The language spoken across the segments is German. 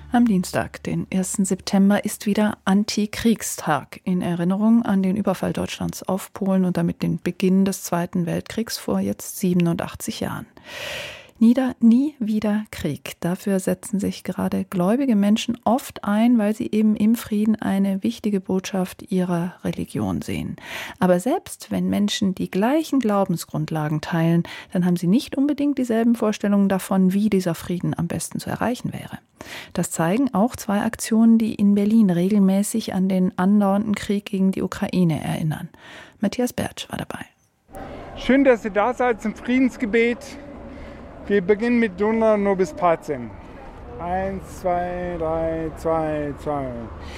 Am Dienstag, den 1. September, ist wieder Antikriegstag in Erinnerung an den Überfall Deutschlands auf Polen und damit den Beginn des Zweiten Weltkriegs vor jetzt 87 Jahren. Nie wieder Krieg. Dafür setzen sich gerade gläubige Menschen oft ein, weil sie eben im Frieden eine wichtige Botschaft ihrer Religion sehen. Aber selbst wenn Menschen die gleichen Glaubensgrundlagen teilen, dann haben sie nicht unbedingt dieselben Vorstellungen davon, wie dieser Frieden am besten zu erreichen wäre. Das zeigen auch 2 Aktionen, die in Berlin regelmäßig an den andauernden Krieg gegen die Ukraine erinnern. Matthias Bertsch war dabei. Schön, dass ihr da seid zum Friedensgebet. Wir beginnen mit Dona nobis pacem. 1, 2, 3, 2, 2.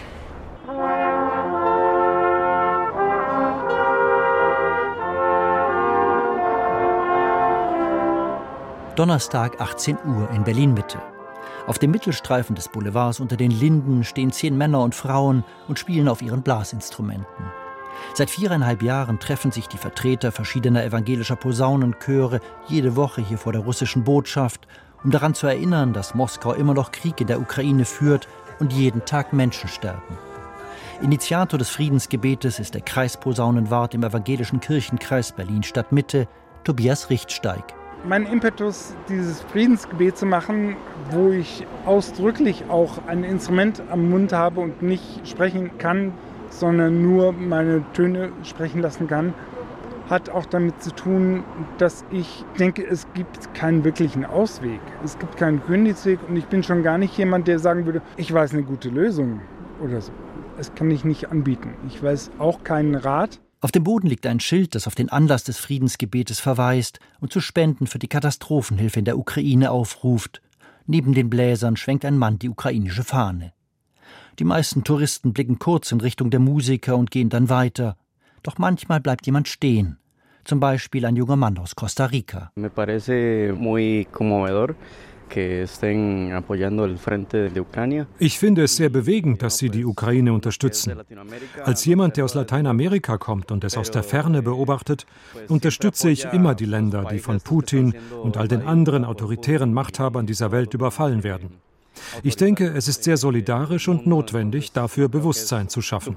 Donnerstag 18 Uhr in Berlin-Mitte. Auf dem Mittelstreifen des Boulevards unter den Linden stehen 10 Männer und Frauen und spielen auf ihren Blasinstrumenten. Seit 4,5 Jahren treffen sich die Vertreter verschiedener evangelischer Posaunenchöre jede Woche hier vor der russischen Botschaft, um daran zu erinnern, dass Moskau immer noch Krieg in der Ukraine führt und jeden Tag Menschen sterben. Initiator des Friedensgebetes ist der Kreisposaunenwart im evangelischen Kirchenkreis Berlin-Stadtmitte, Tobias Richtsteig. Mein Impetus, dieses Friedensgebet zu machen, wo ich ausdrücklich auch ein Instrument am Mund habe und nicht sprechen kann, sondern nur meine Töne sprechen lassen kann, hat auch damit zu tun, dass ich denke, es gibt keinen wirklichen Ausweg. Es gibt keinen Königsweg und ich bin schon gar nicht jemand, der sagen würde, ich weiß eine gute Lösung oder so. Das kann ich nicht anbieten. Ich weiß auch keinen Rat. Auf dem Boden liegt ein Schild, das auf den Anlass des Friedensgebetes verweist und zu Spenden für die Katastrophenhilfe in der Ukraine aufruft. Neben den Bläsern schwenkt ein Mann die ukrainische Fahne. Die meisten Touristen blicken kurz in Richtung der Musiker und gehen dann weiter. Doch manchmal bleibt jemand stehen. Zum Beispiel ein junger Mann aus Costa Rica. Me parece muy conmovedor que estén apoyando el frente de Ucrania. Ich finde es sehr bewegend, dass Sie die Ukraine unterstützen. Als jemand, der aus Lateinamerika kommt und es aus der Ferne beobachtet, unterstütze ich immer die Länder, die von Putin und all den anderen autoritären Machthabern dieser Welt überfallen werden. Ich denke, es ist sehr solidarisch und notwendig, dafür Bewusstsein zu schaffen.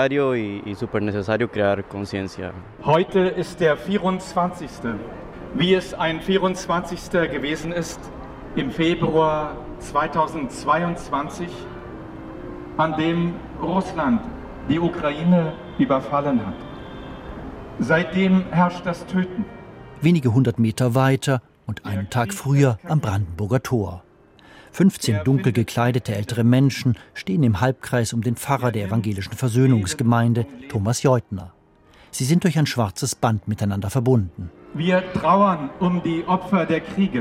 Heute ist der 24. Wie es ein 24. gewesen ist im Februar 2022, an dem Russland die Ukraine überfallen hat. Seitdem herrscht das Töten. Wenige 100 Meter weiter und einen Tag früher am Brandenburger Tor. 15 dunkel gekleidete ältere Menschen stehen im Halbkreis um den Pfarrer der evangelischen Versöhnungsgemeinde, Thomas Jeutner. Sie sind durch ein schwarzes Band miteinander verbunden. Wir trauern um die Opfer der Kriege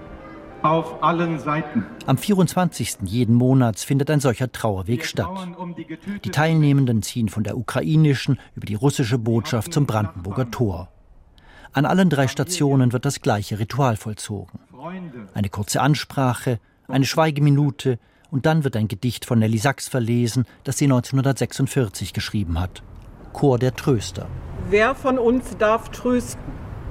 auf allen Seiten. Am 24. jeden Monats findet ein solcher Trauerweg statt. Die Teilnehmenden ziehen von der ukrainischen über die russische Botschaft zum Brandenburger Tor. An allen 3 Stationen wird das gleiche Ritual vollzogen. Eine kurze Ansprache, eine Schweigeminute und dann wird ein Gedicht von Nelly Sachs verlesen, das sie 1946 geschrieben hat. Chor der Tröster. Wer von uns darf trösten?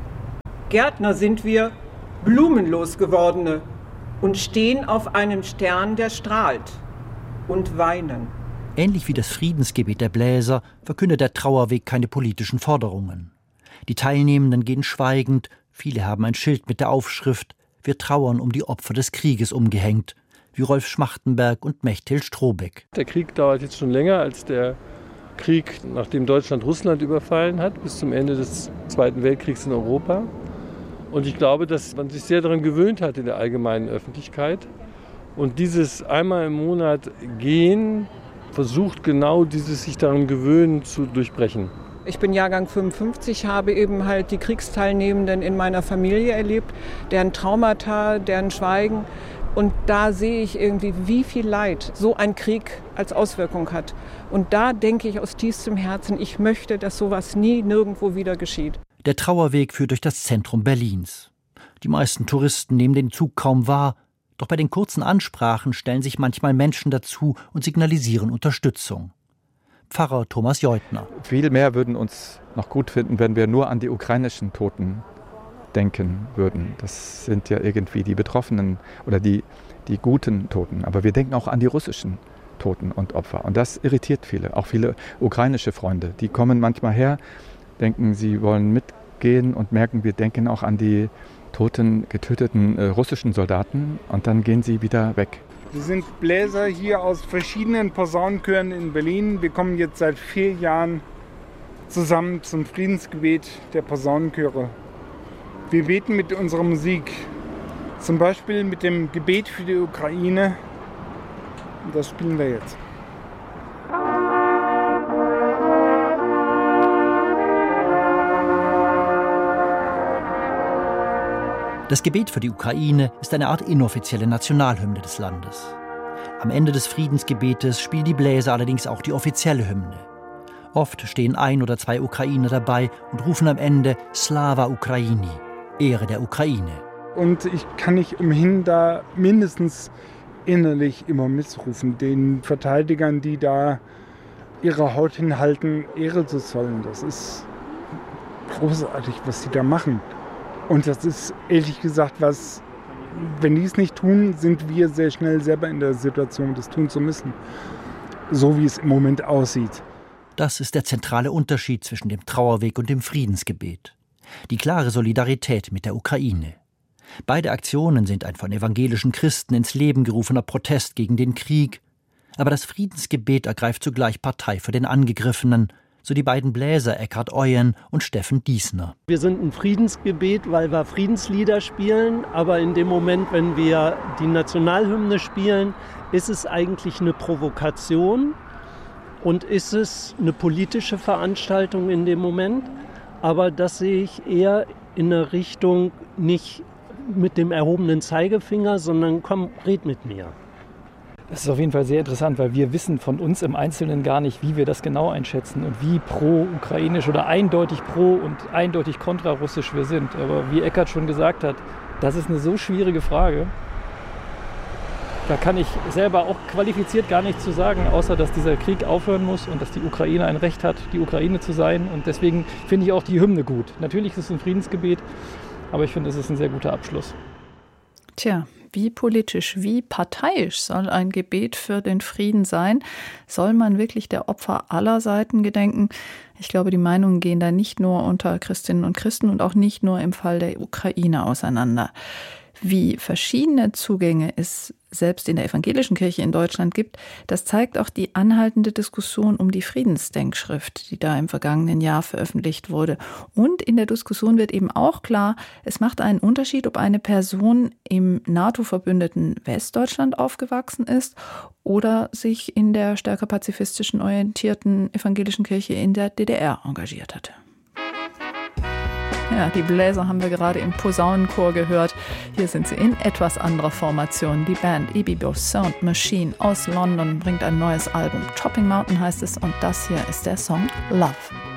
Gärtner sind wir, blumenlos gewordene, und stehen auf einem Stern, der strahlt, und weinen. Ähnlich wie das Friedensgebet der Bläser verkündet der Trauerweg keine politischen Forderungen. Die Teilnehmenden gehen schweigend, viele haben ein Schild mit der Aufschrift „Wir trauern um die Opfer des Krieges" umgehängt, wie Rolf Schmachtenberg und Mechthild Strohbeck. Der Krieg dauert jetzt schon länger als der Krieg, nachdem Deutschland Russland überfallen hat, bis zum Ende des Zweiten Weltkriegs in Europa. Und ich glaube, dass man sich sehr daran gewöhnt hat in der allgemeinen Öffentlichkeit. Und dieses einmal im Monat Gehen versucht genau dieses sich daran gewöhnen zu durchbrechen. Ich bin Jahrgang 55, habe eben halt die Kriegsteilnehmenden in meiner Familie erlebt, deren Traumata, deren Schweigen. Und da sehe ich irgendwie, wie viel Leid so ein Krieg als Auswirkung hat. Und da denke ich aus tiefstem Herzen, ich möchte, dass sowas nie nirgendwo wieder geschieht. Der Trauerweg führt durch das Zentrum Berlins. Die meisten Touristen nehmen den Zug kaum wahr, doch bei den kurzen Ansprachen stellen sich manchmal Menschen dazu und signalisieren Unterstützung. Pfarrer Thomas Jeutner. Viel mehr würden uns noch gut finden, wenn wir nur an die ukrainischen Toten denken würden. Das sind ja irgendwie die Betroffenen oder die die guten Toten. Aber wir denken auch an die russischen Toten und Opfer. Und das irritiert viele, auch viele ukrainische Freunde. Die kommen manchmal her, denken, sie wollen mitgehen und merken, wir denken auch an die toten, getöteten russischen Soldaten und dann gehen sie wieder weg. Wir sind Bläser hier aus verschiedenen Posaunenchören in Berlin. Wir kommen jetzt seit 4 Jahren zusammen zum Friedensgebet der Posaunenchöre. Wir beten mit unserer Musik, zum Beispiel mit dem Gebet für die Ukraine. Und das spielen wir jetzt. Das Gebet für die Ukraine ist eine Art inoffizielle Nationalhymne des Landes. Am Ende des Friedensgebetes spielen die Bläser allerdings auch die offizielle Hymne. Oft stehen 1 oder 2 Ukrainer dabei und rufen am Ende Slava Ukraini, Ehre der Ukraine. Und ich kann nicht umhin, da mindestens innerlich immer mitrufen, den Verteidigern, die da ihre Haut hinhalten, Ehre zu zollen. Das ist großartig, was sie da machen. Und das ist ehrlich gesagt was, wenn die es nicht tun, sind wir sehr schnell selber in der Situation, das tun zu müssen. So wie es im Moment aussieht. Das ist der zentrale Unterschied zwischen dem Trauerweg und dem Friedensgebet. Die klare Solidarität mit der Ukraine. Beide Aktionen sind ein von evangelischen Christen ins Leben gerufener Protest gegen den Krieg. Aber das Friedensgebet ergreift zugleich Partei für den Angegriffenen, so die beiden Bläser Eckhard Euyen und Steffen Diesner. Wir sind ein Friedensgebet, weil wir Friedenslieder spielen, aber in dem Moment, wenn wir die Nationalhymne spielen, ist es eigentlich eine Provokation und ist es eine politische Veranstaltung in dem Moment. Aber das sehe ich eher in der Richtung nicht mit dem erhobenen Zeigefinger, sondern komm, red mit mir. Das ist auf jeden Fall sehr interessant, weil wir wissen von uns im Einzelnen gar nicht, wie wir das genau einschätzen und wie pro-ukrainisch oder eindeutig pro- und eindeutig kontrarussisch wir sind. Aber wie Eckhard schon gesagt hat, das ist eine so schwierige Frage. Da kann ich selber auch qualifiziert gar nichts zu sagen, außer dass dieser Krieg aufhören muss und dass die Ukraine ein Recht hat, die Ukraine zu sein. Und deswegen finde ich auch die Hymne gut. Natürlich ist es ein Friedensgebet, aber ich finde, es ist ein sehr guter Abschluss. Tja, wie politisch, wie parteiisch soll ein Gebet für den Frieden sein? Soll man wirklich der Opfer aller Seiten gedenken? Ich glaube, die Meinungen gehen da nicht nur unter Christinnen und Christen und auch nicht nur im Fall der Ukraine auseinander. Wie verschiedene Zugänge es selbst in der evangelischen Kirche in Deutschland gibt, das zeigt auch die anhaltende Diskussion um die Friedensdenkschrift, die da im vergangenen Jahr veröffentlicht wurde. Und in der Diskussion wird eben auch klar, es macht einen Unterschied, ob eine Person im NATO-verbündeten Westdeutschland aufgewachsen ist oder sich in der stärker pazifistischen orientierten evangelischen Kirche in der DDR engagiert hatte. Ja, die Bläser haben wir gerade im Posaunenchor gehört. Hier sind sie in etwas anderer Formation. Die Band Ibibo Sound Machine aus London bringt ein neues Album. Chopping Mountain heißt es und das hier ist der Song Love.